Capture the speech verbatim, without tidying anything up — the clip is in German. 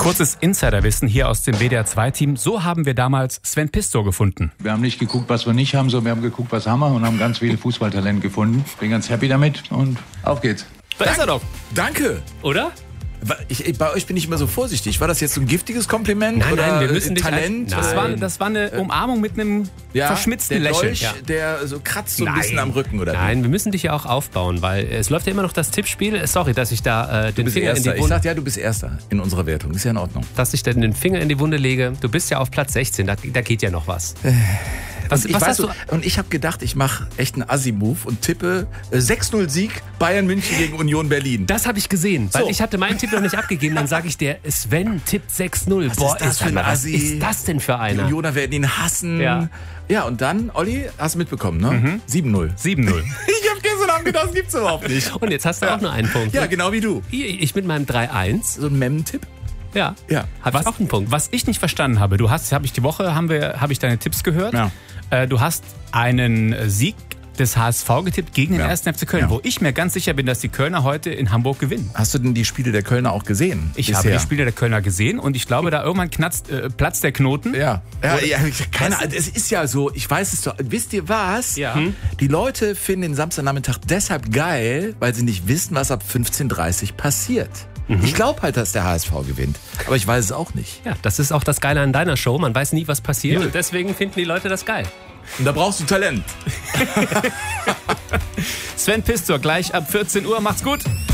Kurzes Insiderwissen hier aus dem W D R zwei Team. So haben wir damals Sven Pistor gefunden. Wir haben nicht geguckt, was wir nicht haben, sondern wir haben geguckt, was haben wir und haben ganz viele Fußballtalente gefunden. Bin ganz happy damit und auf geht's. Da ist er doch. Danke. Oder? Ich, ich, bei euch bin ich immer so vorsichtig. War das jetzt so ein giftiges Kompliment Nein, oder nein, wir müssen äh, dich Talent? Ein, das, war, das war eine Umarmung mit einem ja, verschmitzten der Lächeln. Dolch, Ja. der so kratzt so ein Nein. bisschen am Rücken, oder? Nein, wir müssen dich ja auch aufbauen, weil es läuft ja immer noch das Tippspiel. Sorry, dass ich da äh, den Du bist Finger in Erster. die Ich Wunde, sag ja, du bist Erster in unserer Wertung. Ist ja in Ordnung. dass ich da den Finger in die Wunde lege. Du bist ja auf Platz sechzehn, da, da geht ja noch was. Was, Und ich, was weiß hast so, du? und ich habe gedacht, ich mache echt einen Assi-Move und tippe äh, sechs null Sieg Bayern München gegen Union Berlin. Das habe ich gesehen, weil So. ich hatte meinen Tipp noch nicht abgegeben. Dann sage ich dir, Sven tippt sechs null. Was Boah, ist das für ein was Assi? ist das denn für Die einer? Unioner werden ihn hassen. Ja. Ja, und dann, Olli, hast du mitbekommen, ne? sieben null. sieben null. Ich habe gestern Abend gedacht, das gibt's überhaupt nicht. Und jetzt hast du auch nur einen Punkt. Ja, genau wie du. Ich ich mit meinem drei eins. So ein Mem-Tipp? Ja, Ja. habe ich auch einen Punkt. Was ich nicht verstanden habe, du hast, habe ich die Woche, haben wir, habe ich deine Tipps gehört. Ja. Äh, du hast einen Sieg des H S V getippt gegen den Ja. ersten F C Köln, Ja. wo ich mir ganz sicher bin, dass die Kölner heute in Hamburg gewinnen. Hast du denn die Spiele der Kölner auch gesehen? Ich bisher? habe die Spiele der Kölner gesehen und ich glaube, da irgendwann knatzt, äh, platzt der Knoten. Ja, ja, ja keine Ahnung. Es ist ja so, ich weiß es doch. Wisst ihr was? Ja. Hm? Die Leute finden den Samstagnachmittag deshalb geil, weil sie nicht wissen, was ab fünfzehn Uhr dreißig passiert. Ich glaube halt, dass der H S V gewinnt. Aber ich weiß es auch nicht. Ja, das ist auch das Geile an deiner Show. Man weiß nie, was passiert. Und deswegen finden die Leute das geil. Und da brauchst du Talent. Sven Pistor gleich ab vierzehn Uhr. Macht's gut.